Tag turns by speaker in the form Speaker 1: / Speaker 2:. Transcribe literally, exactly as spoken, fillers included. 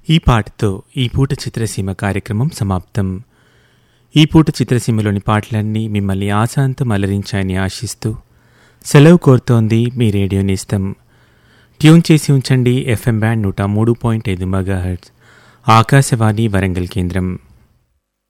Speaker 1: ఈ పాటతో ఈ పూట చిత్రసీమ కార్యక్రమం సమాప్తం. ఈ పూట చిత్రసీమలోని పాటలన్నీ మిమ్మల్ని ఆశాంతం అలరించాయని ఆశిస్తూ సెలవు కోరుతోంది మీ రేడియో నేస్తం. ట్యూన్ చేసి ఉంచండి ఎఫ్ఎం బ్యాండ్ నూట మూడు పాయింట్ ఐదు మెగాహెర్ట్జ్ ఆకాశవాణి వరంగల్ కేంద్రం.